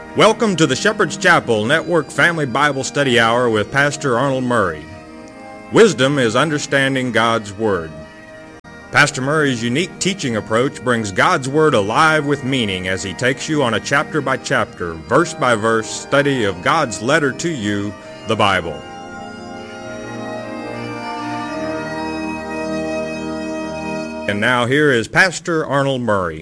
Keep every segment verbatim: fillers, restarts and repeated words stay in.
Welcome to the Shepherd's Chapel Network Family Bible Study Hour with Pastor Arnold Murray. Wisdom is understanding God's Word. Pastor Murray's unique teaching approach brings God's Word alive with meaning as he takes you on a chapter-by-chapter, verse-by-verse study of God's letter to you, the Bible. And now here is Pastor Arnold Murray.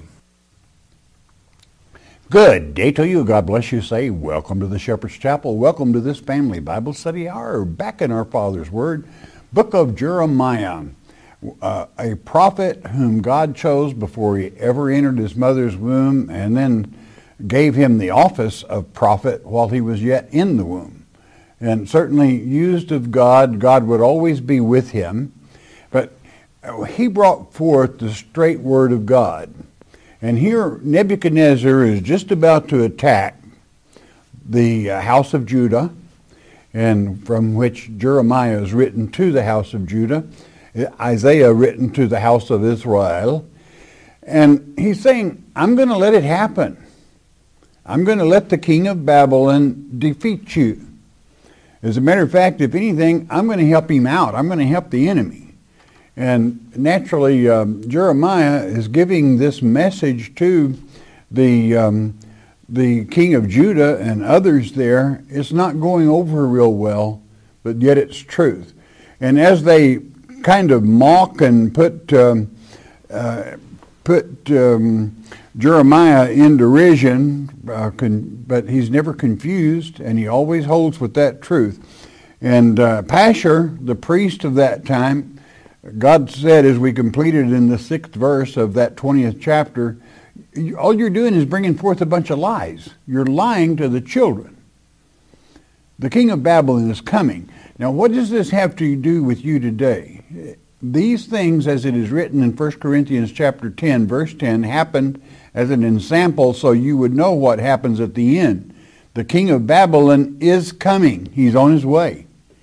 Good day to you. God bless you. Say, welcome to the Shepherd's Chapel. Welcome to this family Bible study hour. Back in our Father's Word, book of Jeremiah, uh, a prophet whom God chose before he ever entered his mother's womb, and then gave him the office of prophet while he was yet in the womb. And certainly used of God, God would always be with him. But he brought forth the straight word of God. And here Nebuchadnezzar is just about to attack the uh, house of Judah, and from which Jeremiah is written to the house of Judah, Isaiah written to the house of Israel. And he's saying, I'm going to let it happen. I'm going to let the king of Babylon defeat you. As a matter of fact, if anything, I'm going to help him out. I'm going to help the enemy. And naturally, um, Jeremiah is giving this message to the um, the king of Judah and others there. It's not going over real well, but yet it's truth. And as they kind of mock and put um, uh, put um, Jeremiah in derision, uh, con- but he's never confused, and he always holds with that truth. And uh, Pashur, the priest of that time, God said, as we completed in the sixth verse of that twentieth chapter, all you're doing is bringing forth a bunch of lies. You're lying to the children. The king of Babylon is coming. Now, what does this have to do with you today? These things, as it is written in First Corinthians chapter ten, verse ten, happened as an example so you would know what happens at the end. The king of Babylon is coming. He's on his way.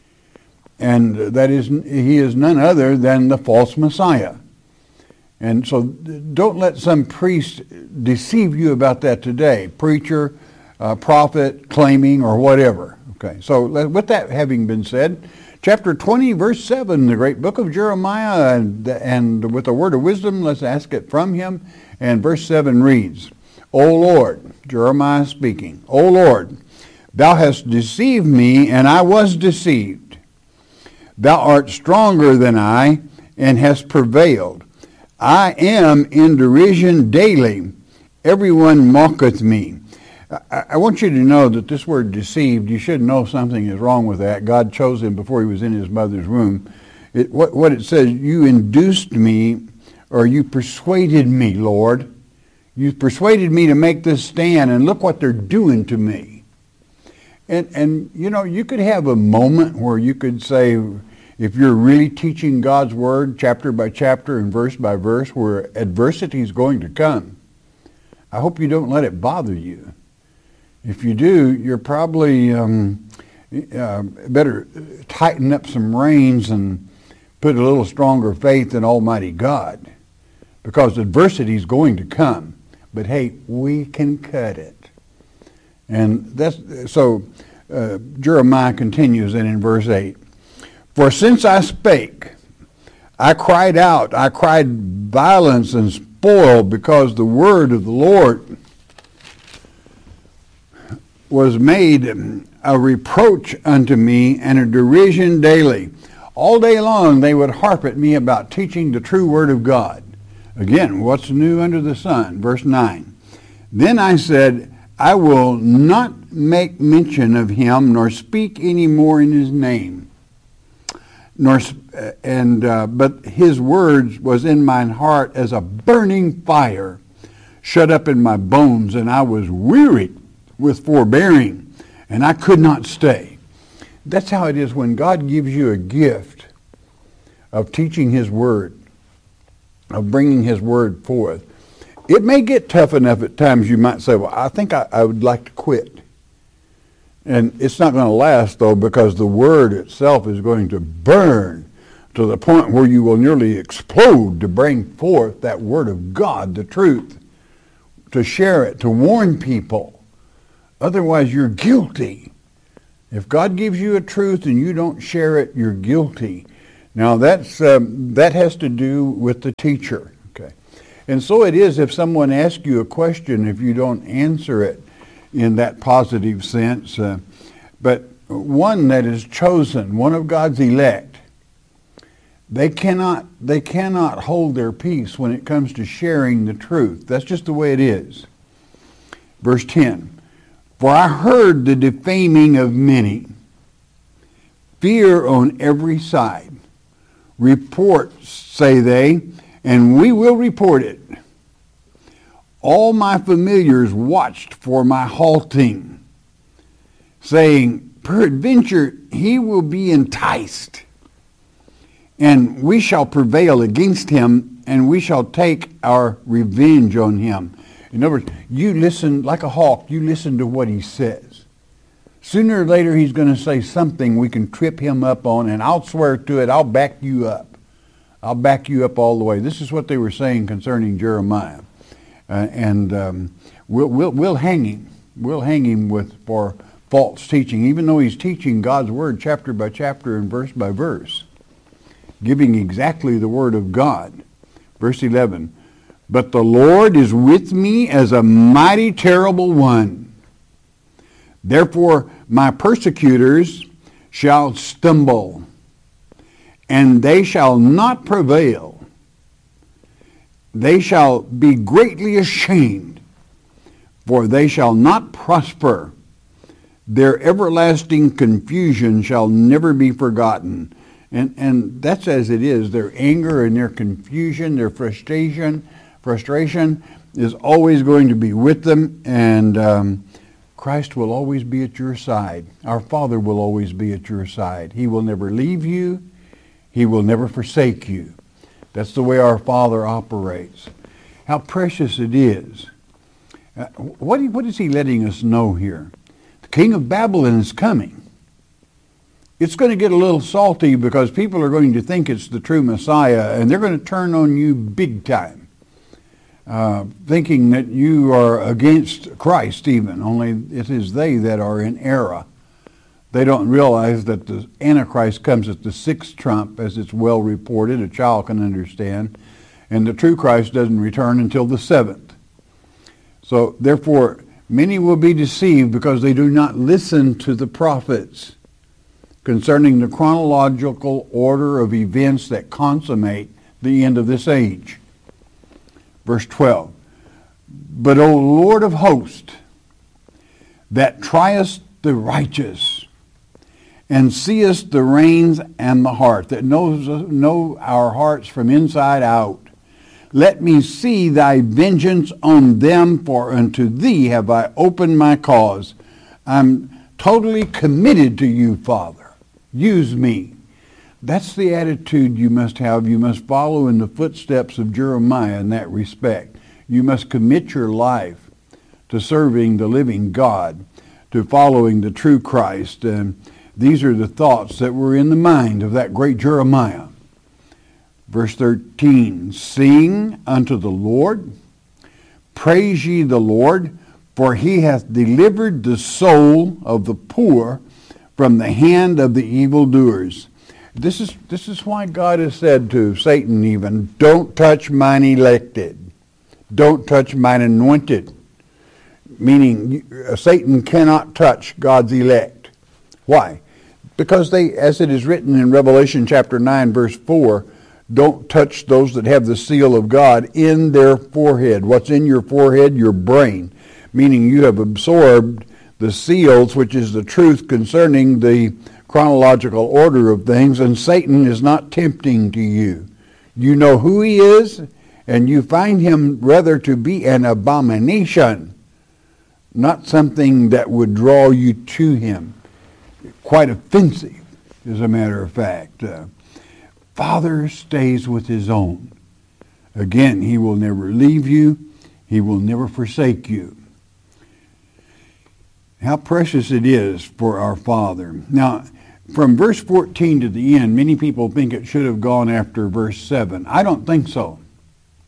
And that is, he is none other than the false Messiah. And so don't let some priest deceive you about that today. Preacher, uh, prophet, claiming, or whatever. Okay, so with that having been said, chapter twenty, verse seven, the great book of Jeremiah, and, and with a word of wisdom, let's ask it from him. And verse seven reads, O Lord, Jeremiah speaking, O Lord, thou hast deceived me, and I was deceived. Thou art stronger than I, and hast prevailed. I am in derision daily. Everyone mocketh me. I, I want you to know that this word deceived, you should know something is wrong with that. God chose him before he was in his mother's womb. It, what, what it says, you induced me, or you persuaded me, Lord. You persuaded me to make this stand, and look what they're doing to me. And, and, you know, you could have a moment where you could say, if you're really teaching God's Word chapter by chapter and verse by verse, where adversity is going to come, I hope you don't let it bother you. If you do, you're probably um, uh, better tighten up some reins and put a little stronger faith in Almighty God, because adversity is going to come. But hey, we can cut it. And that's so uh, Jeremiah continues then in verse eight. For since I spake, I cried out, I cried violence and spoil, because the word of the Lord was made a reproach unto me and a derision daily. All day long they would harp at me about teaching the true word of God. Again, what's new under the sun? Verse nine. Then I said, I will not make mention of him, nor speak any more in his name. Nor and uh, but his words was in mine heart as a burning fire, shut up in my bones, and I was weary with forbearing, and I could not stay. That's how it is when God gives you a gift of teaching his word, of bringing his word forth. It may get tough enough at times you might say, well, I think I, I would like to quit. And it's not going to last, though, because the word itself is going to burn to the point where you will nearly explode to bring forth that word of God, the truth, to share it, to warn people Otherwise, you're guilty. If God gives you a truth and you don't share it, you're guilty. Now, that's um, that has to do with the teacher. Okay, and so it is if someone asks you a question, if you don't answer it in that positive sense. Uh, but one that is chosen, one of God's elect, they cannot they cannot hold their peace when it comes to sharing the truth. That's just the way it is. Verse ten, for I heard the defaming of many, fear on every side. Report, say they, and we will report it. All my familiars watched for my halting, saying, peradventure he will be enticed, and we shall prevail against him, and we shall take our revenge on him. In other words, you listen like a hawk, you listen to what he says. Sooner or later he's going to say something we can trip him up on, and I'll swear to it, I'll back you up. I'll back you up all the way. This is what they were saying concerning Jeremiah. Uh, and um, we'll, we'll, we'll hang him. We'll hang him with for false teaching, even though he's teaching God's word chapter by chapter and verse by verse, giving exactly the word of God. Verse eleven, but the Lord is with me as a mighty terrible one. Therefore my persecutors shall stumble, and they shall not prevail. They shall be greatly ashamed, for they shall not prosper. Their everlasting confusion shall never be forgotten. And, and that's as it is. Their anger and their confusion, their frustration, frustration is always going to be with them, and um, Christ will always be at your side. Our Father will always be at your side. He will never leave you. He will never forsake you. That's the way our Father operates. How precious it is. Uh, what, what is he letting us know here? The king of Babylon is coming. It's going to get a little salty because people are going to think it's the true Messiah, and they're going to turn on you big time. Uh, thinking that you are against Christ even, only it is they that are in error. They don't realize that the Antichrist comes at the sixth trump, as it's well reported, a child can understand, and the true Christ doesn't return until the seventh. So therefore, many will be deceived because they do not listen to the prophets concerning the chronological order of events that consummate the end of this age. Verse twelve, but O Lord of hosts, that triest the righteous, and seest the reins and the heart, that knows know our hearts from inside out, let me see thy vengeance on them, for unto thee have I opened my cause. I'm totally committed to you, Father. Use me. That's the attitude you must have. You must follow in the footsteps of Jeremiah in that respect. You must commit your life to serving the living God, to following the true Christ. And these are the thoughts that were in the mind of that great Jeremiah. Verse thirteen, sing unto the Lord, praise ye the Lord, for he hath delivered the soul of the poor from the hand of the evildoers. This is this is why God has said to Satan even, don't touch mine elected. Don't touch mine anointed. Meaning Satan cannot touch God's elect. Why? Because they, as it is written in Revelation chapter nine, verse four, don't touch those that have the seal of God in their forehead. What's in your forehead? Your brain. Meaning you have absorbed the seals, which is the truth concerning the chronological order of things, and Satan is not tempting to you. You know who he is, and you find him rather to be an abomination, not something that would draw you to him. Quite offensive, as a matter of fact. Uh, Father stays with his own. Again, he will never leave you. He will never forsake you. How precious it is for our Father. Now, from verse fourteen to the end, many people think it should have gone after verse seven. I don't think so.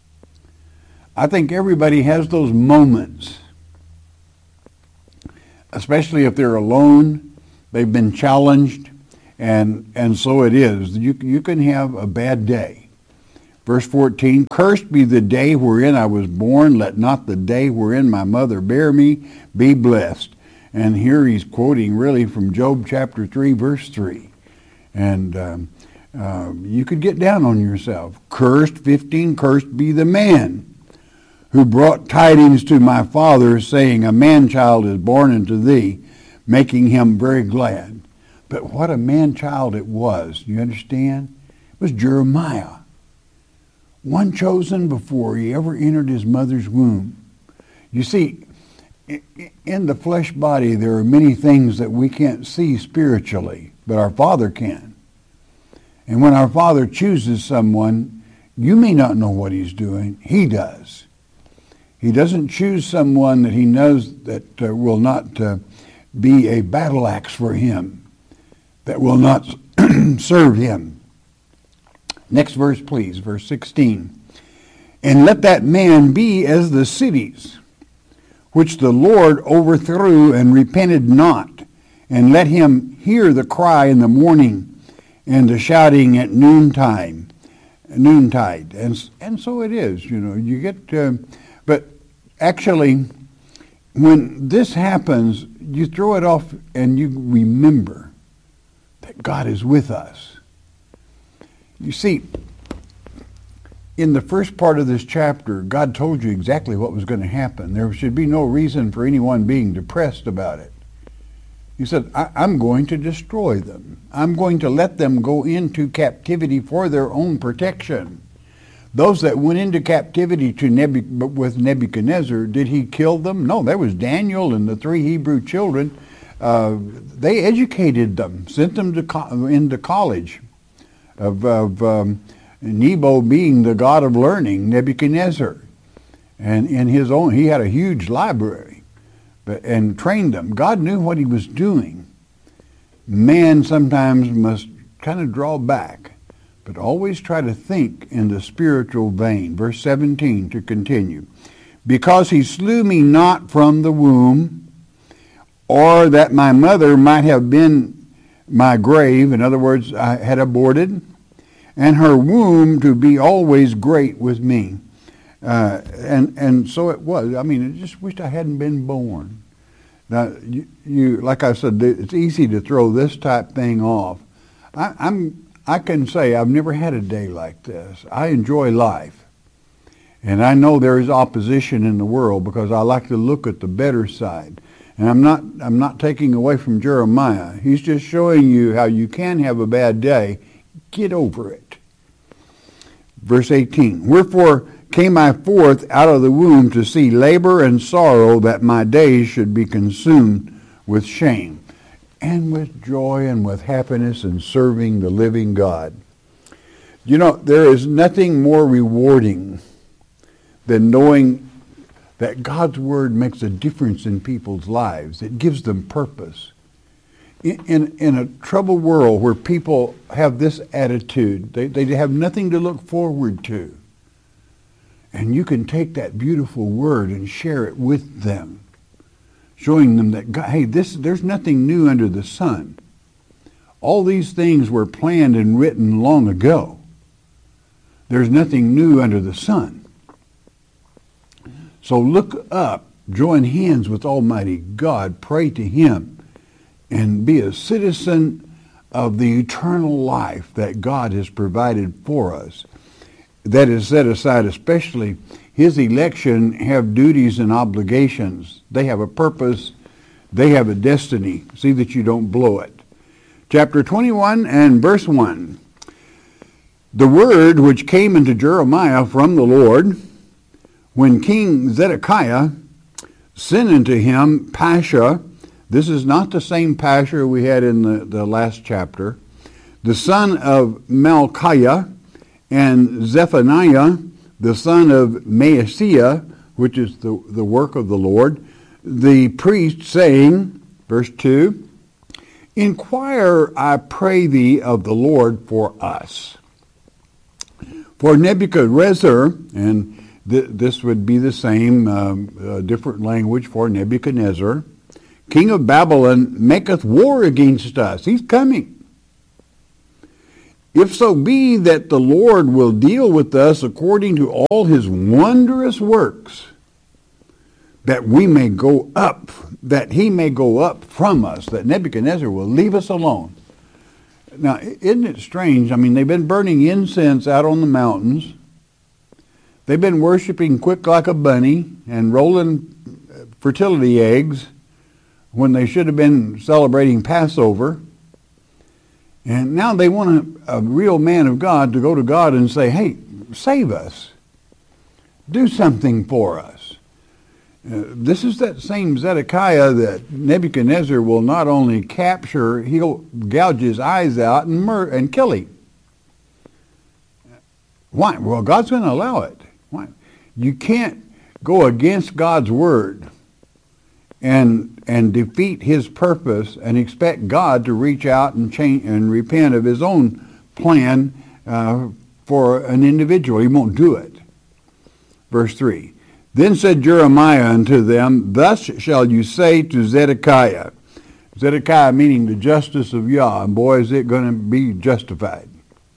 I think everybody has those moments especially if they're alone. They've been challenged, and and so it is. You, you can have a bad day. Verse fourteen, cursed be the day wherein I was born. Let not the day wherein my mother bare me be blessed. And here he's quoting really from Job chapter three, verse three. And um, uh, you could get down on yourself. Cursed, fifteen, cursed be the man who brought tidings to my father, saying, a man-child is born unto thee, making him very glad. But what a man-child it was, you understand? It was Jeremiah, one chosen before he ever entered his mother's womb. You see, in the flesh body, there are many things that we can't see spiritually, but our Father can. And when our Father chooses someone, you may not know what he's doing. He does. He doesn't choose someone that he knows that uh, will not uh, be a battle axe for him, that will not serve him. Next verse, please, verse sixteen. And let that man be as the cities, which the Lord overthrew and repented not, and let him hear the cry in the morning and the shouting at noontime, noontide. And, and so it is, you know, you get... Uh, But actually, when this happens, you throw it off and you remember that God is with us. You see, in the first part of this chapter, God told you exactly what was going to happen. There should be no reason for anyone being depressed about it. He said, I- I'm going to destroy them. I'm going to let them go into captivity for their own protection. Those that went into captivity to Nebuch- with Nebuchadnezzar, did he kill them? No, that was Daniel and the three Hebrew children. Uh, they educated them, sent them to co- into college, of, of um, Nebo being the god of learning, Nebuchadnezzar. And in his own, he had a huge library, but, and trained them. God knew what he was doing. Man sometimes must kind of draw back, but always try to think in the spiritual vein. Verse seventeen to continue. Because he slew me not from the womb, or that my mother might have been my grave, in other words, I had aborted, and her womb to be always great with me. Uh, and and so it was. I mean, I just wished I hadn't been born. Now, you, you like I said, it's easy to throw this type thing off. I, I'm I can say I've never had a day like this. I enjoy life. And I know there is opposition in the world because I like to look at the better side. And I'm not I'm not taking away from Jeremiah. He's just showing you how you can have a bad day. Get over it. Verse eighteen. Wherefore came I forth out of the womb to see labor and sorrow, that my days should be consumed with shame, and with joy and with happiness in serving the living God. You know, there is nothing more rewarding than knowing that God's Word makes a difference in people's lives. It gives them purpose. In, in, in a troubled world where people have this attitude, they, they have nothing to look forward to. And you can take that beautiful Word and share it with them, showing them that, God, hey, this, there's nothing new under the sun. All these things were planned and written long ago. There's nothing new under the sun. So look up, join hands with Almighty God, pray to Him, and be a citizen of the eternal life that God has provided for us. That is set aside, especially His election have duties and obligations. They have a purpose. They have a destiny. See that you don't blow it. Chapter twenty-one and verse one. The word which came unto Jeremiah from the Lord, when King Zedekiah sent unto him Pasha, this is not the same Pasha we had in the, the last chapter, the son of Malchiah, and Zephaniah, the son of Maaseiah, which is the, the work of the Lord, the priest, saying, verse two, Inquire, I pray thee, of the Lord for us. For Nebuchadnezzar, and th- this would be the same, um, uh, different language for Nebuchadnezzar, king of Babylon maketh war against us. He's coming. If so be that the Lord will deal with us according to all his wondrous works, that we may go up, that he may go up from us, that Nebuchadnezzar will leave us alone. Now, isn't it strange? I mean, they've been burning incense out on the mountains. They've been worshiping quick like a bunny and rolling fertility eggs when they should have been celebrating Passover. And now they want a, a real man of God to go to God and say, hey, save us. Do something for us. Uh, this is that same Zedekiah that Nebuchadnezzar will not only capture, he'll gouge his eyes out and, mur- and kill him. Why? Well, God's going to allow it. Why? You can't go against God's word and and defeat his purpose and expect God to reach out and change and repent of his own plan uh, for an individual. He won't do it. Verse three. Then said Jeremiah unto them, Thus shall you say to Zedekiah. Zedekiah meaning the justice of Yah. And boy, is it going to be justified.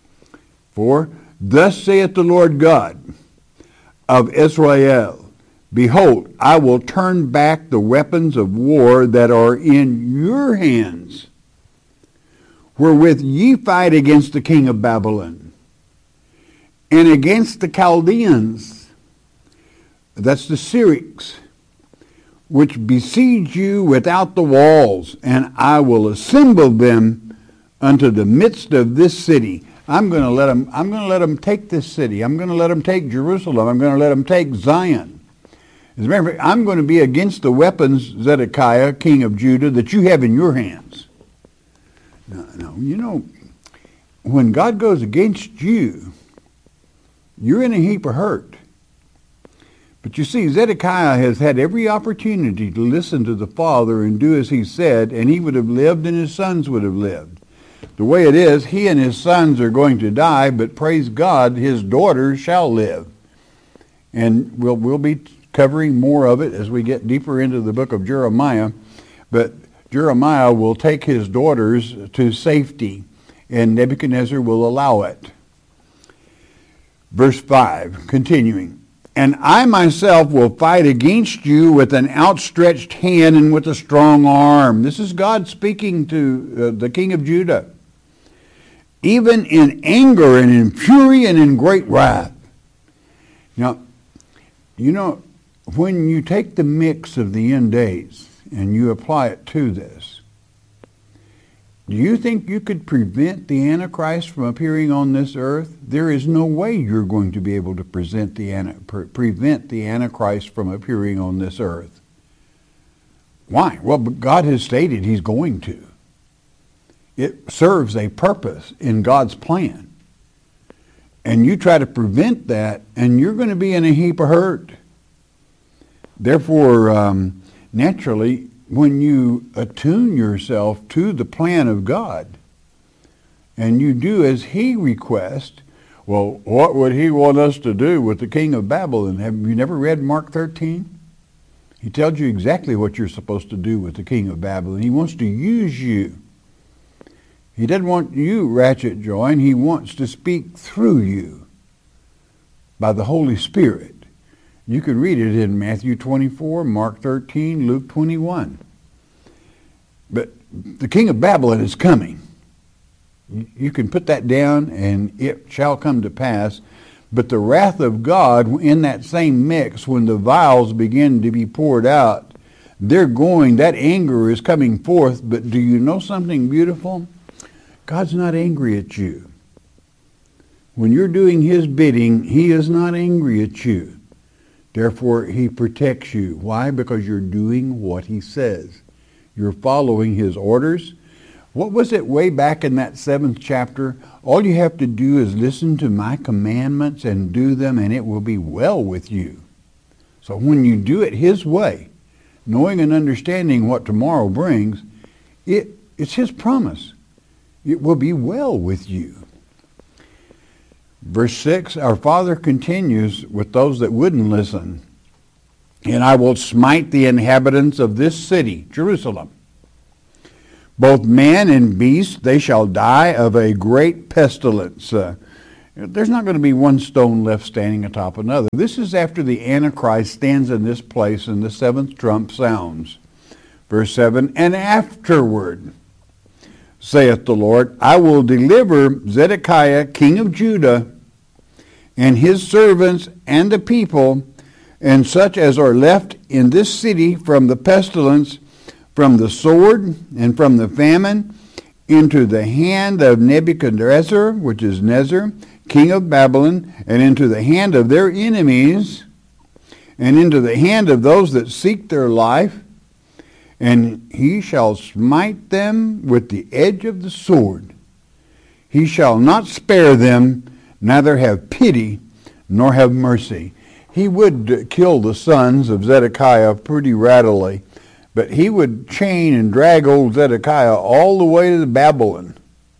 For thus saith the Lord God of Israel, Behold, I will turn back the weapons of war that are in your hands, wherewith ye fight against the king of Babylon, and against the Chaldeans, that's the Syrians, which besiege you without the walls, and I will assemble them unto the midst of this city. I'm going to let them, I'm going to let them take this city. I'm going to let them take Jerusalem. I'm going to let them take Zion. As a matter of fact, I'm going to be against the weapons, Zedekiah, king of Judah, that you have in your hands. No, no, you know, when God goes against you, you're in a heap of hurt. But you see, Zedekiah has had every opportunity to listen to the Father and do as he said, and he would have lived and his sons would have lived. The way it is, he and his sons are going to die, but praise God, his daughters shall live. And we'll, we'll be covering more of it as we get deeper into the book of Jeremiah. But Jeremiah will take his daughters to safety, and Nebuchadnezzar will allow it. Verse five, continuing. And I myself will fight against you with an outstretched hand and with a strong arm. This is God speaking to uh, the king of Judah. Even in anger and in fury and in great wrath. Now, you know, when you take the mix of the end days and you apply it to this, do you think you could prevent the Antichrist from appearing on this earth? There is no way you're going to be able to present the, pre- prevent the Antichrist from appearing on this earth. Why? Well, God has stated he's going to. It serves a purpose in God's plan. And you try to prevent that, and you're going to be in a heap of hurt. Therefore, um, naturally, when you attune yourself to the plan of God, and you do as he requests, well, what would he want us to do with the king of Babylon? Have you never read Mark thirteen? He tells you exactly what you're supposed to do with the king of Babylon. He wants to use you. He doesn't want you ratchet join. He wants to speak through you by the Holy Spirit. You can read it in Matthew twenty-four, Mark thirteen, Luke twenty-one. But the king of Babylon is coming. You can put that down and it shall come to pass. But the wrath of God in that same mix, when the vials begin to be poured out, they're going, that anger is coming forth. But do you know something beautiful? God's not angry at you. When you're doing his bidding, he is not angry at you. Therefore, he protects you. Why? Because you're doing what he says. You're following his orders. What was it way back in that seventh chapter? All you have to do is listen to my commandments and do them, and it will be well with you. So when you do it his way, knowing and understanding what tomorrow brings, it, it's his promise. It will be well with you. Verse six, our Father continues with those that wouldn't listen. And I will smite the inhabitants of this city, Jerusalem. Both man and beast, they shall die of a great pestilence. Uh, there's not going to be one stone left standing atop another. This is after the Antichrist stands in this place and the seventh trump sounds. Verse seven, and afterward, saith the Lord, I will deliver Zedekiah, king of Judah, and his servants and the people, and such as are left in this city from the pestilence, from the sword, and from the famine, into the hand of Nebuchadnezzar, which is Nezer, king of Babylon, and into the hand of their enemies, and into the hand of those that seek their life, and he shall smite them with the edge of the sword. He shall not spare them, neither have pity, nor have mercy. He would kill the sons of Zedekiah pretty readily, but he would chain and drag old Zedekiah all the way to Babylon,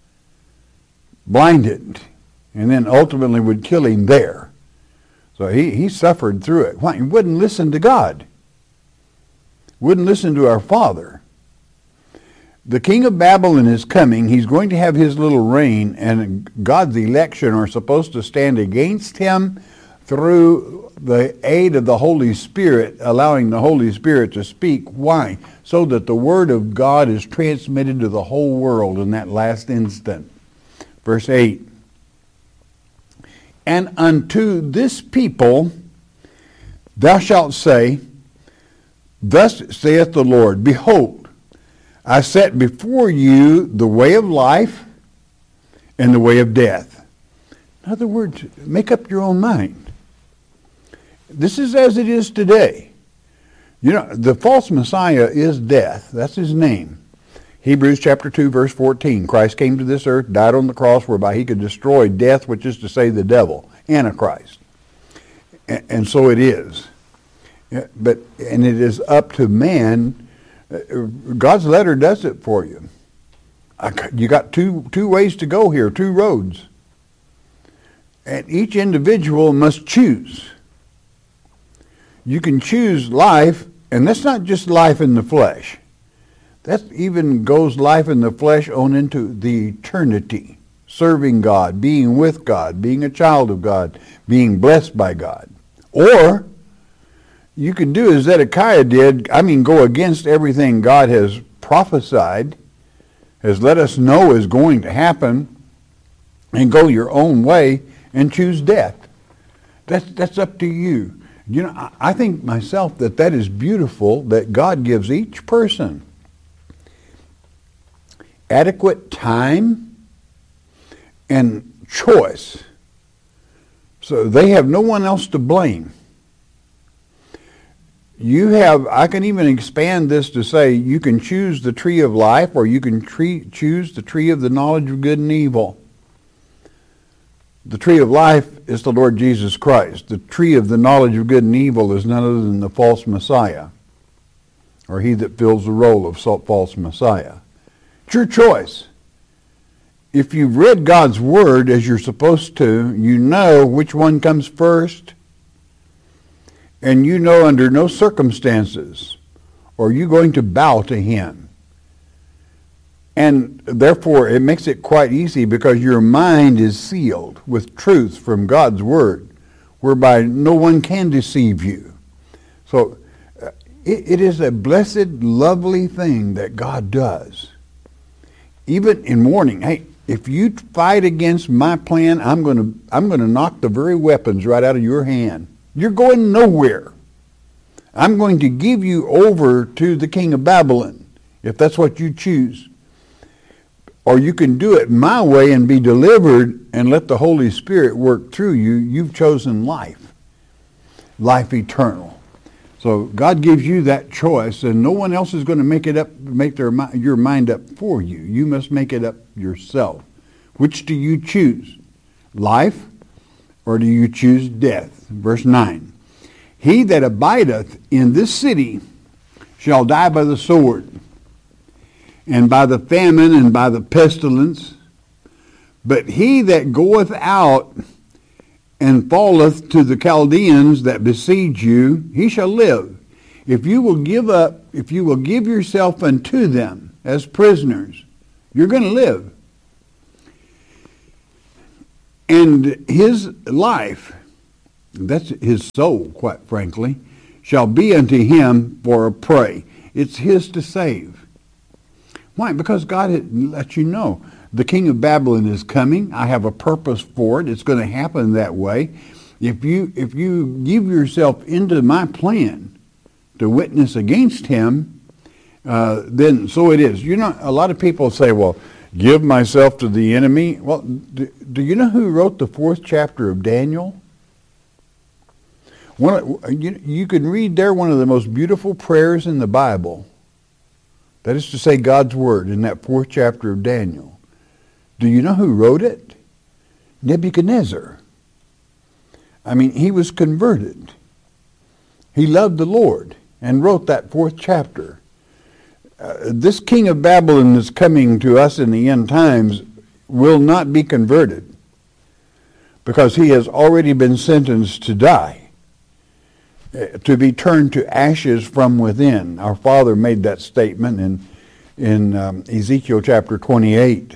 blinded, and then ultimately would kill him there. So he, he suffered through it. Why? He wouldn't listen to God. Wouldn't listen to our Father. The king of Babylon is coming. He's going to have his little reign, and God's election are supposed to stand against him through the aid of the Holy Spirit, allowing the Holy Spirit to speak. Why? So that the Word of God is transmitted to the whole world in that last instant. Verse eight. And unto this people thou shalt say, Thus saith the Lord, Behold, I set before you the way of life and the way of death. In other words, make up your own mind. This is as it is today. You know, the false Messiah is death. That's his name. Hebrews chapter two, verse fourteen. Christ came to this earth, died on the cross, whereby he could destroy death, which is to say the devil, Antichrist. And, and so it is. But and it is up to man. God's letter does it for you. You got two two ways to go here, two roads. And each individual must choose. You can choose life, and that's not just life in the flesh. That even goes life in the flesh on into the eternity. Serving God, being with God, being a child of God, being blessed by God. Or you could do as Zedekiah did, I mean go against everything God has prophesied, has let us know is going to happen, and go your own way and choose death. That's, that's up to you. You know, I, I think myself that that is beautiful, that God gives each person adequate time and choice. So they have no one else to blame. You have, I can even expand this to say you can choose the tree of life, or you can tree, choose the tree of the knowledge of good and evil. The tree of life is the Lord Jesus Christ. The tree of the knowledge of good and evil is none other than the false Messiah, or he that fills the role of false Messiah. It's your choice. If you've read God's Word as you're supposed to, you know which one comes first. And you know under no circumstances are you going to bow to him. And therefore it makes it quite easy, because your mind is sealed with truth from God's Word, whereby no one can deceive you. So uh, it, it is a blessed, lovely thing that God does. Even in warning, hey, if you fight against my plan, I'm going to I'm going to knock the very weapons right out of your hand. You're going nowhere. I'm going to give you over to the king of Babylon, if that's what you choose. Or you can do it my way and be delivered and let the Holy Spirit work through you. You've chosen life, life eternal. So God gives you that choice, and no one else is going to make it up, make their your mind up for you. You must make it up yourself. Which do you choose? Life, or do you choose death? Verse nine. He that abideth in this city shall die by the sword, and by the famine, and by the pestilence. But he that goeth out and falleth to the Chaldeans that besiege you, he shall live. If you will give up, if you will give yourself unto them as prisoners, you're going to live. And his life, that's his soul, quite frankly, shall be unto him for a prey. It's his to save. Why? Because God had let you know. The king of Babylon is coming. I have a purpose for it. It's going to happen that way. If you if you give yourself into my plan to witness against him, uh, then so it is. You know, a lot of people say, well, give myself to the enemy. Well, do, do you know who wrote the fourth chapter of Daniel? One, you, you can read there one of the most beautiful prayers in the Bible. That is to say, God's Word in that fourth chapter of Daniel. Do you know who wrote it? Nebuchadnezzar. I mean, he was converted. He loved the Lord and wrote that fourth chapter. Uh, this king of Babylon that's coming to us in the end times will not be converted because he has already been sentenced to die, uh, to be turned to ashes from within. Our Father made that statement in, in um, Ezekiel chapter twenty-eight.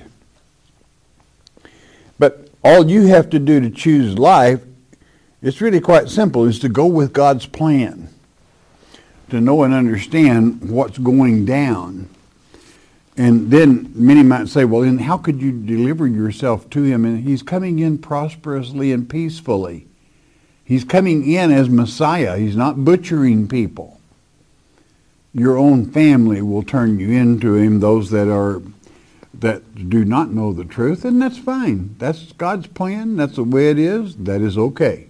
But all you have to do to choose life, it's really quite simple, is to go with God's plan, to know and understand what's going down. And then many might say, well, then how could you deliver yourself to him? And he's coming in prosperously and peacefully. He's coming in as Messiah. He's not butchering people. Your own family will turn you into him, those that are that do not know the truth, and that's fine. That's God's plan. That's the way it is. That is okay.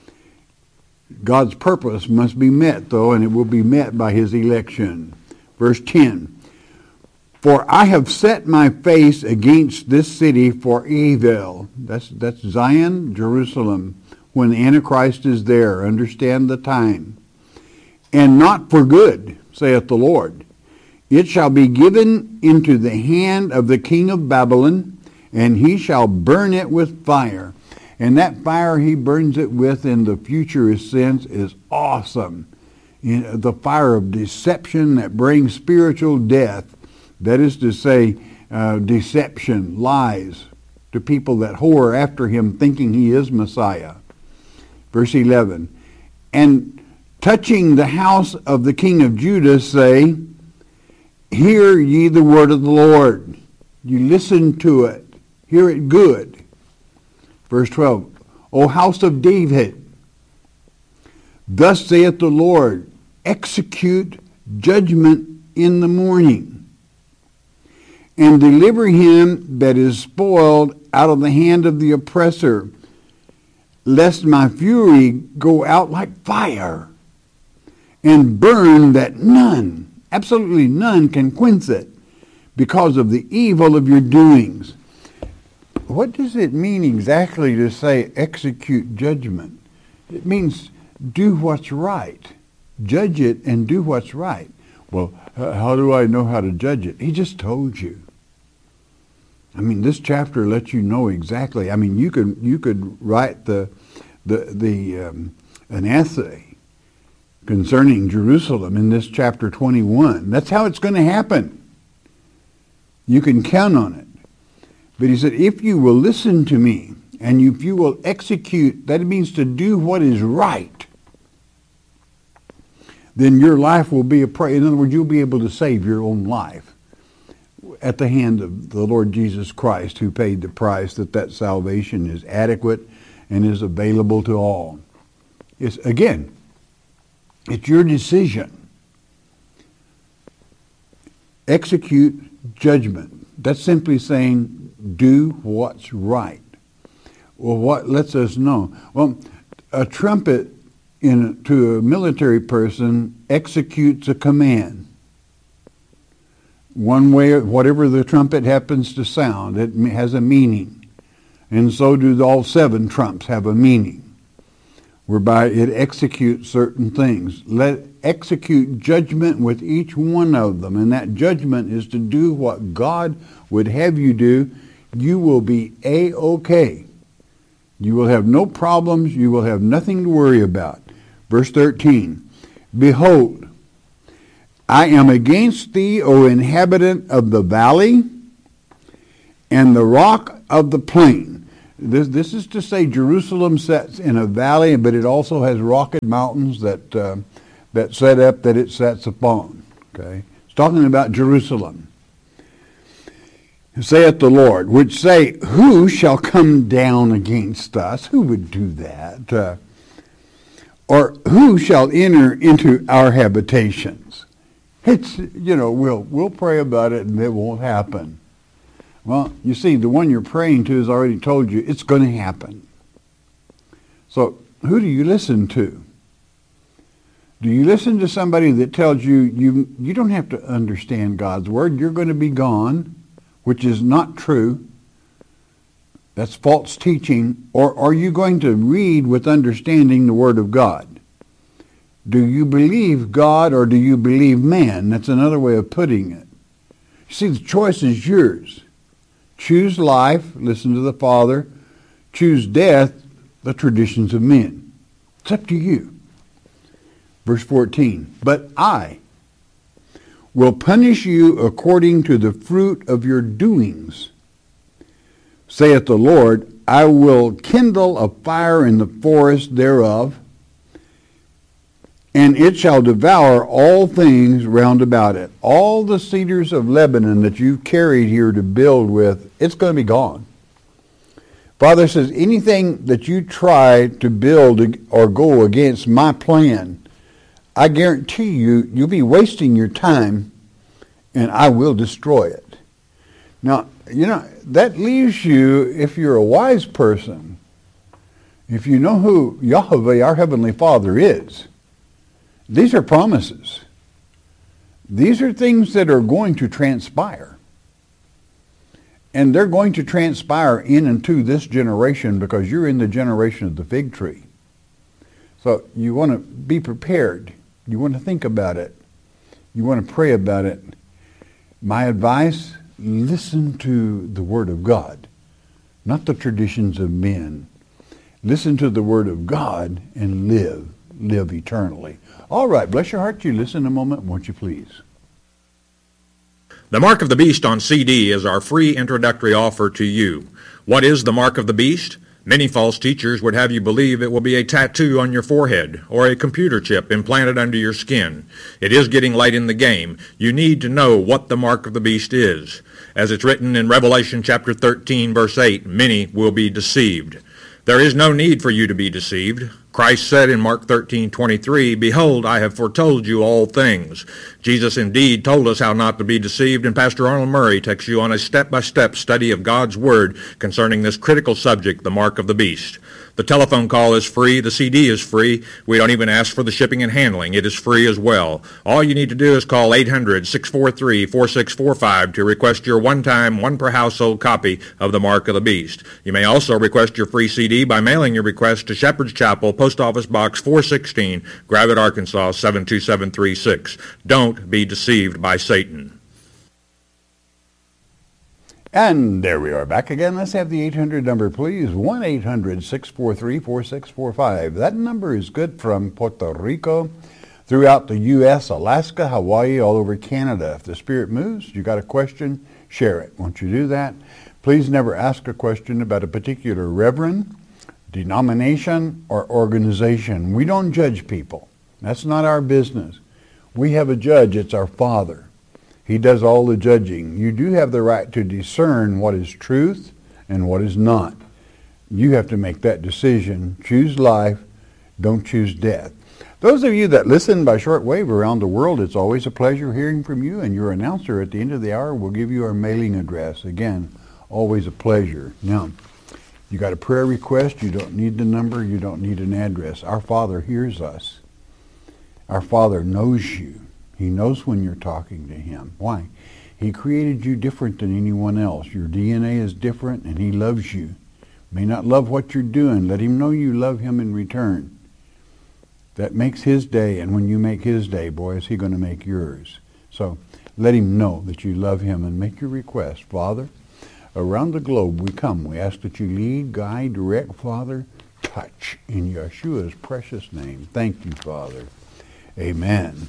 God's purpose must be met, though, and it will be met by his election. Verse ten, for I have set my face against this city for evil. That's, that's Zion, Jerusalem, when the Antichrist is there. Understand the time. And not for good, saith the Lord. It shall be given into the hand of the king of Babylon, and he shall burn it with fire. And that fire he burns it with in the futurist sense is awesome. You know, the fire of deception that brings spiritual death. That is to say, uh, deception, lies to people that whore after him thinking he is Messiah. Verse eleven, and touching the house of the king of Judah say, hear ye the word of the Lord. You listen to it. Hear it good. Verse twelve, O house of David, thus saith the Lord, execute judgment in the morning, and deliver him that is spoiled out of the hand of the oppressor, lest my fury go out like fire, and burn that none, absolutely none, can quench it, because of the evil of your doings. What does it mean exactly to say execute judgment? It means do what's right. Judge it and do what's right. Well, how do I know how to judge it? He just told you. I mean, this chapter lets you know exactly. I mean, you could you could write the the the um, an essay concerning Jerusalem in this chapter twenty-one. That's how it's going to happen. You can count on it. But he said, if you will listen to me, and if you will execute, that means to do what is right, then your life will be a prey. In other words, you'll be able to save your own life at the hand of the Lord Jesus Christ, who paid the price that that salvation is adequate and is available to all. It's, again, it's your decision. Execute judgment. That's simply saying, do what's right. Well, what lets us know? Well, a trumpet in, to a military person executes a command. One way, whatever the trumpet happens to sound, it has a meaning. And so do all seven trumps have a meaning, whereby it executes certain things. Let execute judgment with each one of them, and that judgment is to do what God would have you do. You will be A-OK. You will have no problems. You will have nothing to worry about. Verse thirteen, behold, I am against thee, O inhabitant of the valley, and the rock of the plain. This, this is to say Jerusalem sits in a valley, but it also has rocky mountains that uh, that set up that it sets upon. Okay, it's talking about Jerusalem. Saith the Lord, which say, who shall come down against us? Who would do that? Uh, or who shall enter into our habitations? It's, you know, we'll we'll pray about it and it won't happen. Well, you see, the one you're praying to has already told you it's going to happen. So who do you listen to? Do you listen to somebody that tells you you, you don't have to understand God's word, you're going to be gone, which is not true? That's false teaching. Or are you going to read with understanding the word of God? Do you believe God or do you believe man? That's another way of putting it. You see, the choice is yours. Choose life, listen to the Father. Choose death, the traditions of men. It's up to you. Verse fourteen, but I will punish you according to the fruit of your doings, saith the Lord. I will kindle a fire in the forest thereof, and it shall devour all things round about it. All the cedars of Lebanon that you've carried here to build with, it's going to be gone. Father says, anything that you try to build or go against my plan, I guarantee you, you'll be wasting your time, and I will destroy it. Now, you know, that leaves you, if you're a wise person, if you know who Yahweh, our Heavenly Father, is, these are promises. These are things that are going to transpire. And they're going to transpire in and to this generation because you're in the generation of the fig tree. So you want to be prepared. You want to think about it. You want to pray about it. My advice, listen to the Word of God, not the traditions of men. Listen to the Word of God and live. Live eternally. All right, bless your heart. You listen a moment, won't you please? The Mark of the Beast on C D is our free introductory offer to you. What is the Mark of the Beast? Many false teachers would have you believe it will be a tattoo on your forehead or a computer chip implanted under your skin. It is getting late in the game. You need to know what the Mark of the Beast is. As it's written in Revelation chapter thirteen, verse eight, many will be deceived. There is no need for you to be deceived. Christ said in Mark thirteen twenty-three, behold, I have foretold you all things. Jesus indeed told us how not to be deceived, and Pastor Arnold Murray takes you on a step-by-step study of God's Word concerning this critical subject, the Mark of the Beast. The telephone call is free. The C D is free. We don't even ask for the shipping and handling. It is free as well. All you need to do is call eight hundred, six four three, four six four five to request your one-time, one-per-household copy of the Mark of the Beast. You may also request your free C D by mailing your request to Shepherd's Chapel, Post Office Box four sixteen, Gravette, Arkansas seven two seven three six. Don't be deceived by Satan. And there we are back again. Let's have the eight hundred number, please. one eight hundred, six four three, four six four five. That number is good from Puerto Rico, throughout the U S, Alaska, Hawaii, all over Canada. If the Spirit moves, you got a question, share it. Won't you do that? Please never ask a question about a particular reverend, denomination, or organization. We don't judge people. That's not our business. We have a judge. It's our Father. He does all the judging. You do have the right to discern what is truth and what is not. You have to make that decision. Choose life. Don't choose death. Those of you that listen by shortwave around the world, it's always a pleasure hearing from you, and your announcer at the end of the hour will give you our mailing address. Again, always a pleasure. Now, you got a prayer request, you don't need the number, you don't need an address. Our Father hears us. Our Father knows you. He knows when you're talking to him. Why? He created you different than anyone else. Your D N A is different, and he loves you. May not love what you're doing. Let him know you love him in return. That makes his day, and when you make his day, boy, is he going to make yours. So let him know that you love him and make your request. Father, around the globe we come. We ask that you lead, guide, direct, Father, touch in Yeshua's precious name. Thank you, Father. Amen.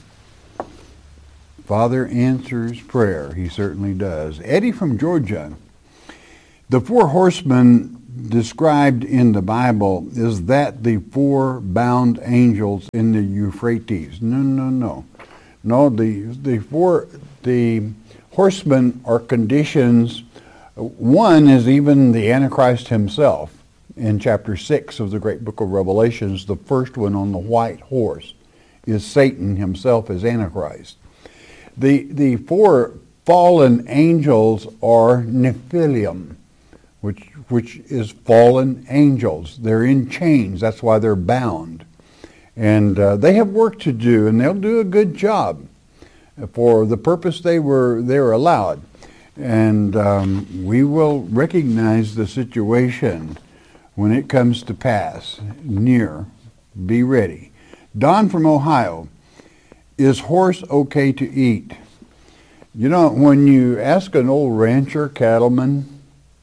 Father answers prayer. He certainly does. Eddie from Georgia. The four horsemen described in the Bible, is that the four bound angels in the Euphrates? No, no, no. No, the the four the horsemen are conditions. One is even the Antichrist himself in chapter six of the great book of Revelations. The first one on the white horse is Satan himself as Antichrist. The the four fallen angels are Nephilim, which which is fallen angels. They're in chains. That's why they're bound. And uh, they have work to do, and they'll do a good job for the purpose they were they were allowed. And um, we will recognize the situation when it comes to pass near. Be ready. Don from Ohio. Is horse okay to eat? You know, when you ask an old rancher, cattleman,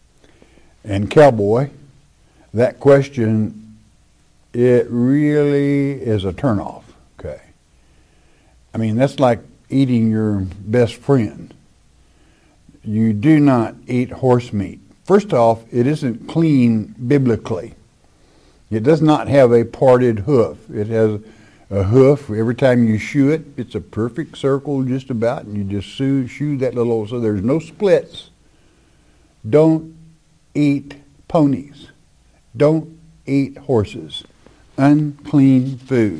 and cowboy, that question, it really is a turnoff, okay? I mean, that's like eating your best friend. You do not eat horse meat. First off, it isn't clean biblically. It does not have a parted hoof. It has a hoof. Every time you shoe it, it's a perfect circle just about, and you just shoe, shoe that little, so there's no splits. Don't eat ponies. Don't eat horses. Unclean food.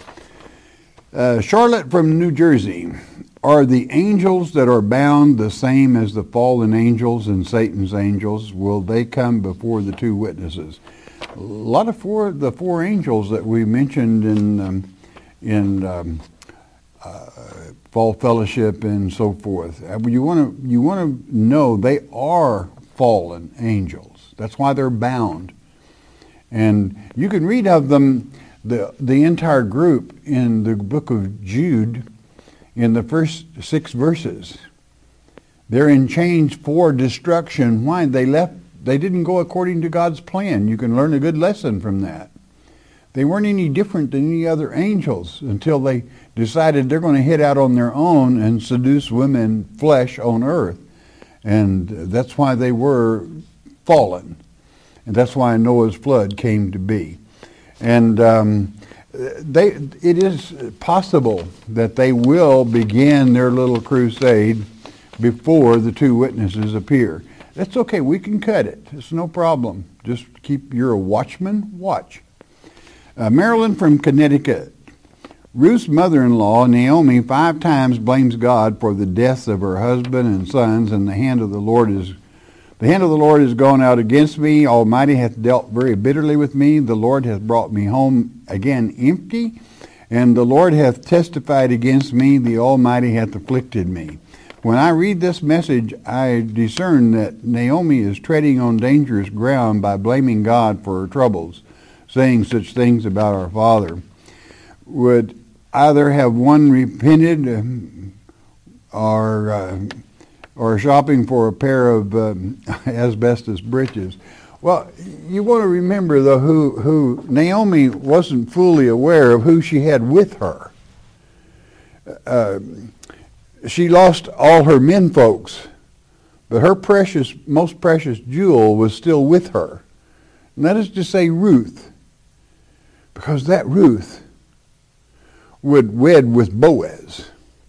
Uh, Charlotte from New Jersey. Are the angels that are bound the same as the fallen angels and Satan's angels? Will they come before the two witnesses? A lot of four, the four angels that we mentioned in um, in um, uh, Fall Fellowship and so forth. You want to you want to know they are fallen angels. That's why they're bound. And you can read of them, the the entire group in the book of Jude, in the first six verses. They're in chains for destruction. Why? They left. They didn't go according to God's plan. You can learn a good lesson from that. They weren't any different than any other angels until they decided they're going to head out on their own and seduce women flesh on earth. And that's why they were fallen. And that's why Noah's flood came to be. And um, they, it is possible that they will begin their little crusade before the two witnesses appear. That's okay. We can cut it. It's no problem. Just keep, you're a watchman, watch. Uh, Marilyn from Connecticut. Ruth's mother-in-law, Naomi, five times blames God for the deaths of her husband and sons, and the hand of the Lord is The hand of the Lord is gone out against me. Almighty hath dealt very bitterly with me. The Lord hath brought me home again empty, and the Lord hath testified against me. The Almighty hath afflicted me. When I read this message, I discern that Naomi is treading on dangerous ground by blaming God for her troubles, saying such things about our father. Would either have one repented or uh, or shopping for a pair of um, asbestos breeches. Well, you want to remember, though, who, who Naomi wasn't fully aware of who she had with her. Uh, she lost all her men folks, but her precious, most precious jewel was still with her. And that is to say Ruth, because that Ruth would wed with Boaz.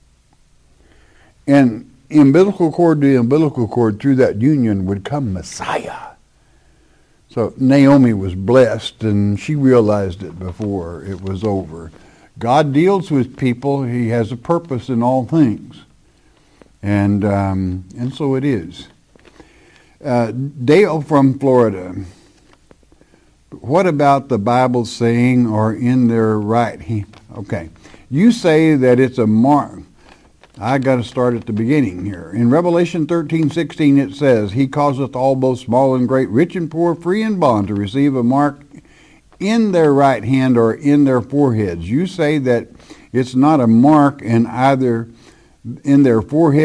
And umbilical cord to umbilical cord, through that union would come Messiah. So Naomi was blessed, and she realized it before it was over. God deals with people. He has a purpose in all things. And um, and so it is. Uh, Dale from Florida. What about the Bible saying, or in their right hand? Okay. You say that it's a mark. I got to start at the beginning here. In Revelation thirteen sixteen it says, He causeth all both small and great, rich and poor, free and bond, to receive a mark in their right hand or in their foreheads. You say that it's not a mark in either in their forehead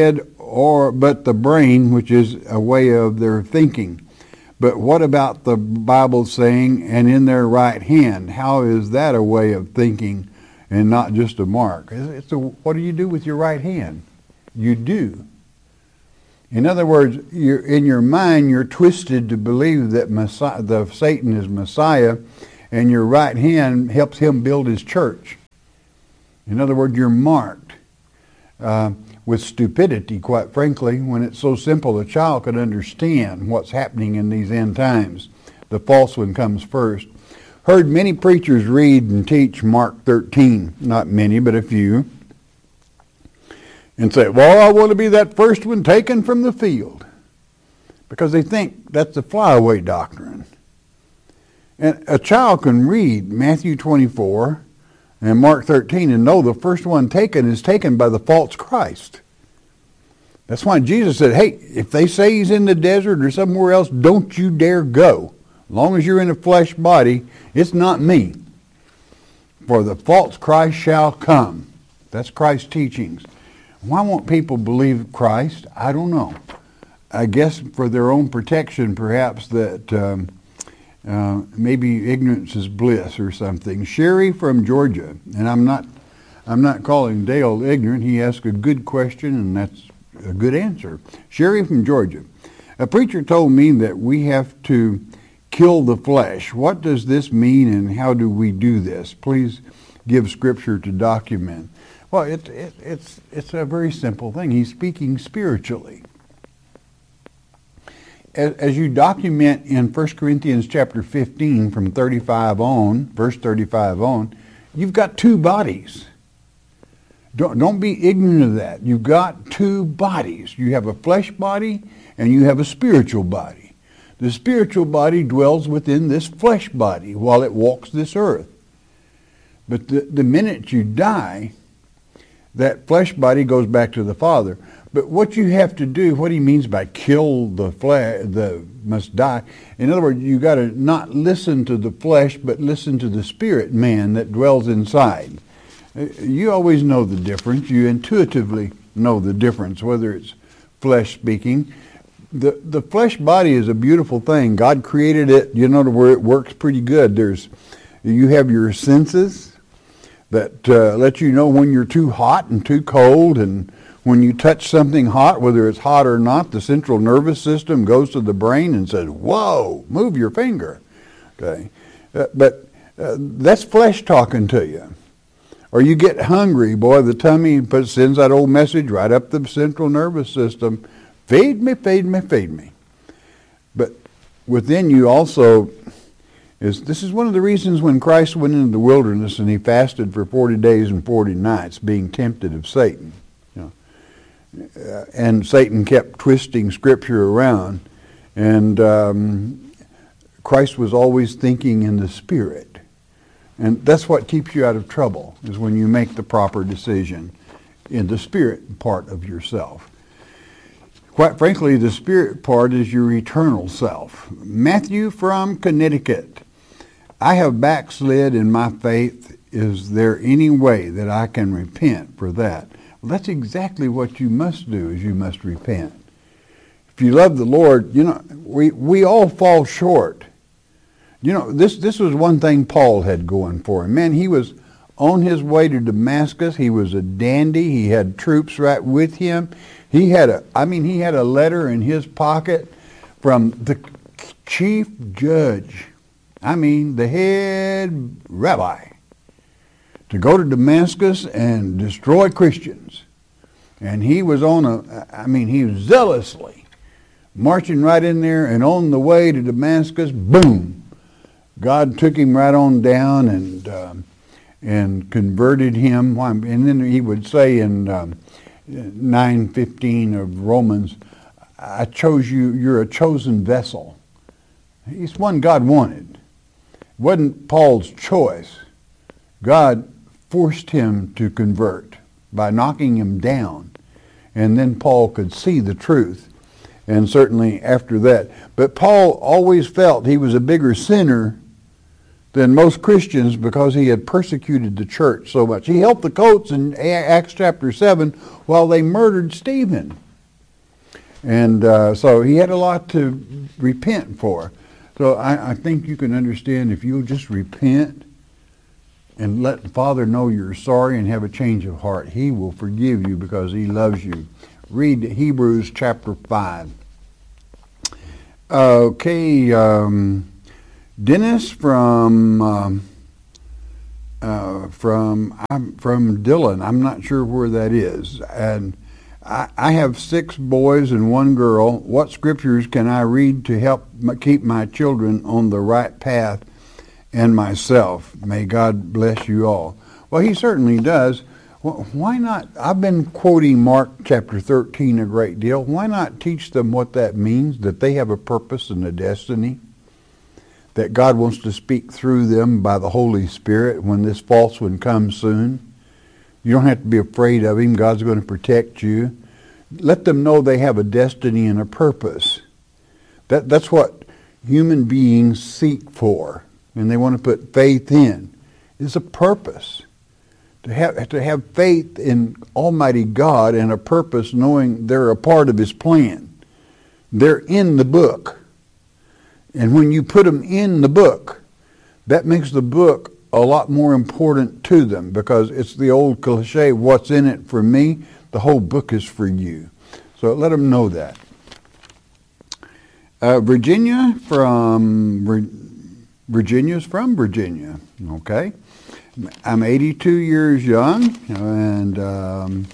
or but the brain, which is a way of their thinking. But what about the Bible saying, and in their right hand? How is that a way of thinking and not just a mark? It's a, what do you do with your right hand? You do. In other words, you're, in your mind, you're twisted to believe that Messiah, the Satan is Messiah, and your right hand helps him build his church. In other words, you're marked uh, with stupidity, quite frankly, when it's so simple a child could understand what's happening in these end times. The false one comes first. Heard many preachers read and teach Mark thirteen, not many, but a few, and say, well, I want to be that first one taken from the field, because they think that's the flyaway doctrine. And a child can read Matthew twenty-four and Mark thirteen and know the first one taken is taken by the false Christ. That's why Jesus said, hey, if they say he's in the desert or somewhere else, don't you dare go. As long as you're in a flesh body, it's not me. For the false Christ shall come. That's Christ's teachings. Why won't people believe Christ? I don't know. I guess for their own protection, perhaps, that um, uh, maybe ignorance is bliss or something. Sherry from Georgia, and I'm not, I'm not calling Dale ignorant. He asked a good question, and that's a good answer. Sherry from Georgia. A preacher told me that we have to kill the flesh. What does this mean, and how do we do this? Please give scripture to document. Well, it, it, it's, it's a very simple thing. He's speaking spiritually. As, as you document in First Corinthians chapter fifteen from thirty-five on, verse thirty-five on, you've got two bodies. Don't, don't be ignorant of that. You've got two bodies. You have a flesh body and you have a spiritual body. The spiritual body dwells within this flesh body while it walks this earth. But the, the minute you die, that flesh body goes back to the Father. But what you have to do, what he means by kill the flesh, the must die. In other words, you got to not listen to the flesh, but listen to the spirit man that dwells inside. You always know the difference. You intuitively know the difference, whether it's flesh speaking. The the flesh body is a beautiful thing. God created it, you know, where it works pretty good. There's, you have your senses that uh, let you know when you're too hot and too cold, and when you touch something hot, whether it's hot or not, the central nervous system goes to the brain and says, whoa, move your finger. Okay, uh, But uh, that's flesh talking to you. Or you get hungry, boy, the tummy sends that old message right up the central nervous system. Feed me, feed me, feed me. But within you also is, this is one of the reasons when Christ went into the wilderness and he fasted for forty days and forty nights, being tempted of Satan. You know, uh, and Satan kept twisting Scripture around. And um, Christ was always thinking in the Spirit. And that's what keeps you out of trouble, is when you make the proper decision in the spirit part of yourself. Quite frankly, the spirit part is your eternal self. Matthew from Connecticut. I have backslid in my faith. Is there any way that I can repent for that? Well, that's exactly what you must do, is you must repent. If you love the Lord, you know, we, we all fall short. You know, this, this was one thing Paul had going for him. Man, he was on his way to Damascus. He was a dandy. He had troops right with him. He had a, I mean, he had a letter in his pocket from the chief judge. I mean, the head rabbi, to go to Damascus and destroy Christians. And he was on a, I mean, he was zealously marching right in there, and on the way to Damascus, boom, God took him right on down and um, and converted him. And then he would say in um, nine fifteen of Romans, I chose you, you're a chosen vessel. He's one God wanted. It wasn't Paul's choice. God forced him to convert by knocking him down. And then Paul could see the truth. And certainly after that. But Paul always felt he was a bigger sinner than most Christians because he had persecuted the church so much. He helped the Coats in Acts chapter seven while they murdered Stephen. And uh, so he had a lot to repent for. So I, I think you can understand if you'll just repent and let the Father know you're sorry and have a change of heart, he will forgive you because he loves you. Read Hebrews chapter five. Okay, um, Dennis from um, uh, from I'm from Dillon. I'm not sure where that is, and I, I have six boys and one girl. What scriptures can I read to help m- keep my children on the right path and myself? May God bless you all. Well, he certainly does. Well, why not? I've been quoting Mark chapter thirteen a great deal. Why not teach them what that means, that they have a purpose and a destiny, that God wants to speak through them by the Holy Spirit when this false one comes soon. You don't have to be afraid of him. God's going to protect you. Let them know they have a destiny and a purpose. That, that's what human beings seek for, and they want to put faith in, is a purpose. To have, to have faith in Almighty God and a purpose, knowing they're a part of his plan. They're in the book. And when you put them in the book, that makes the book a lot more important to them, because it's the old cliche, what's in it for me, the whole book is for you. So let them know that. Uh, Virginia from, Virginia's from Virginia, okay? I'm eighty-two years young, and um,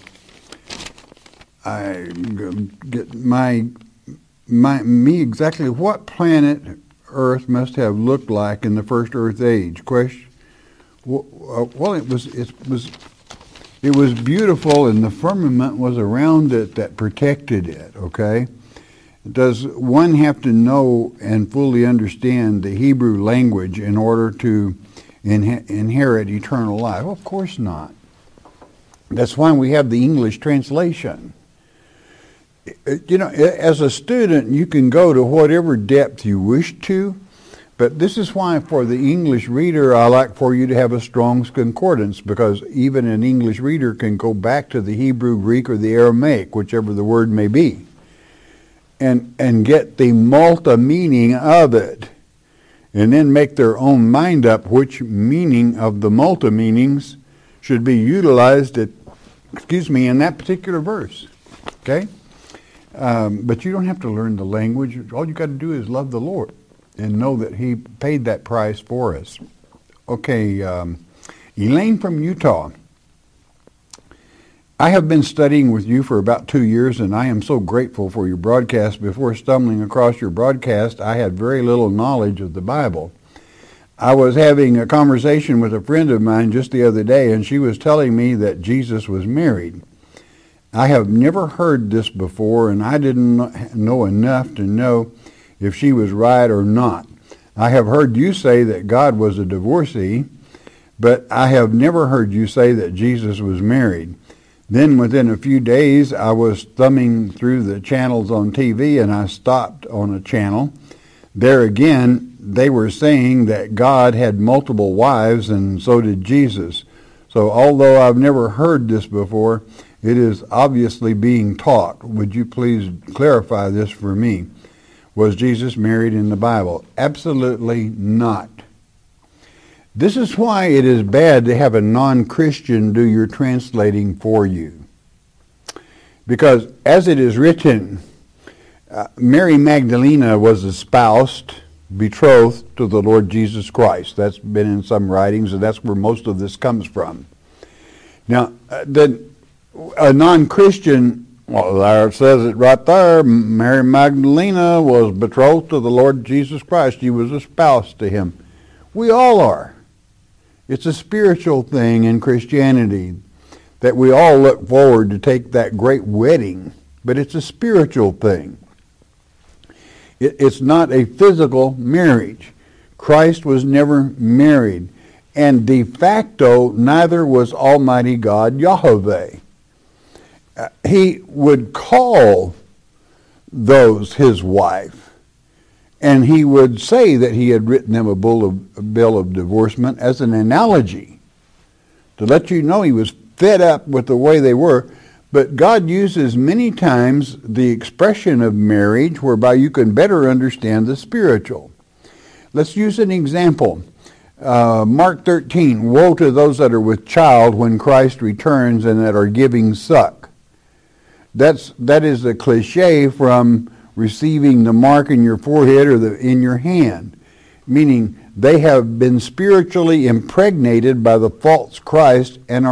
I get my my me exactly what planet Earth must have looked like in the first Earth age. Question. Well, it was it was it was beautiful, and the firmament was around it that protected it. Okay. Does one have to know and fully understand the Hebrew language in order to In, inherit eternal life? Well, of course not. That's why we have the English translation. You know, as a student, you can go to whatever depth you wish to, but this is why for the English reader, I like for you to have a Strong's Concordance, because even an English reader can go back to the Hebrew, Greek, or the Aramaic, whichever the word may be, and, and get the multi-meaning of it, and then make their own mind up which meaning of the multi-meanings should be utilized at, excuse me, in that particular verse. Okay? Um, but you don't have to learn the language. All you got to do is love the Lord and know that he paid that price for us. Okay, um, Elaine from Utah. I have been studying with you for about two years, and I am so grateful for your broadcast. Before stumbling across your broadcast, I had very little knowledge of the Bible. I was having a conversation with a friend of mine just the other day, and she was telling me that Jesus was married. I have never heard this before, and I didn't know enough to know if she was right or not. I have heard you say that God was a divorcee, but I have never heard you say that Jesus was married. Then within a few days, I was thumbing through the channels on T V, and I stopped on a channel. There again, they were saying that God had multiple wives, and so did Jesus. So although I've never heard this before, it is obviously being taught. Would you please clarify this for me? Was Jesus married in the Bible? Absolutely not. This is why it is bad to have a non-Christian do your translating for you. Because as it is written, uh, Mary Magdalene was espoused, betrothed to the Lord Jesus Christ. That's been in some writings, and that's where most of this comes from. Now, uh, the, a non-Christian, well, there it says it right there, Mary Magdalene was betrothed to the Lord Jesus Christ. She was espoused to him. We all are. It's a spiritual thing in Christianity that we all look forward to take that great wedding, but it's a spiritual thing. It, it's not a physical marriage. Christ was never married, and de facto neither was Almighty God Yahweh. Uh, he would call those his wife, and he would say that he had written them a, bull of, a bill of divorcement as an analogy to let you know he was fed up with the way they were. But God uses many times the expression of marriage whereby you can better understand the spiritual. Let's use an example. Uh, Mark thirteen, woe to those that are with child when Christ returns and that are giving suck. That's, that is a cliche from receiving the mark in your forehead or the, in your hand, meaning they have been spiritually impregnated by the false Christ and are